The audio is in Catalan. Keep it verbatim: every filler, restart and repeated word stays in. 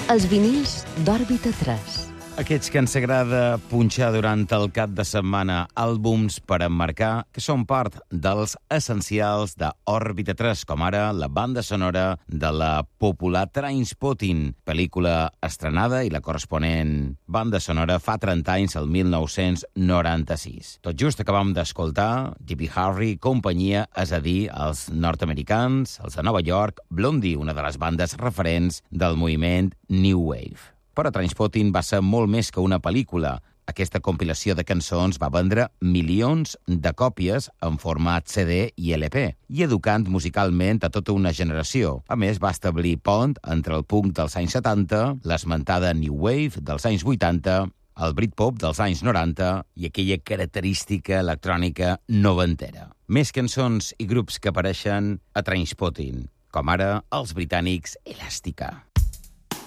Els vinils d'Òrbita tres. Aquests que ens agrada punxar durant el cap de setmana, àlbums per emmarcar, que són part dels essencials d'Òrbita tres, com ara la banda sonora de la popular Trainspotting, pel·lícula estrenada i la corresponent banda sonora fa trenta anys, el mil nou-cents noranta-sis. Tot just acabam d'escoltar Debbie Harry, companyia, és a dir, els nord-americans, els de Nova York, Blondie, una de les bandes referents del moviment New Wave. Però Trainspotting va ser molt més que una pel·lícula. Aquesta compilació de cançons va vendre milions de còpies en format C D i L P, i educant musicalment a tota una generació. A més, va establir pont entre el punk dels anys setanta, l'esmentada New Wave dels anys vuitanta, el Britpop dels anys noranta i aquella característica electrònica noventera. Més cançons i grups que apareixen a Trainspotting, com ara els britànics Elastica.